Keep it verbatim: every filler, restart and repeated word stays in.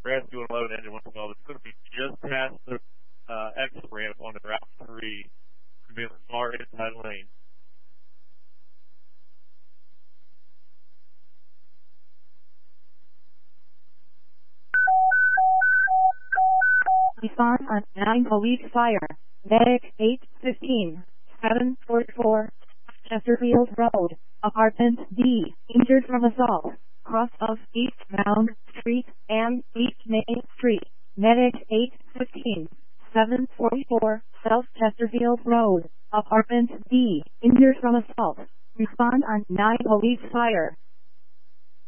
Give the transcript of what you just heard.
rescue and load engine, what's it called? It's going to be just past the uh, exit ramp on the Route three. It's going to be in the far inside lane. Respond on nine police fire. Medic eight fifteen, seven forty-four, Chesterfield Road, Apartment D, injured from assault, cross of Eastbound Street and East Main Street. Medic eight fifteen, seven forty-four, South Chesterfield Road, Apartment D, injured from assault. Respond on nine police fire.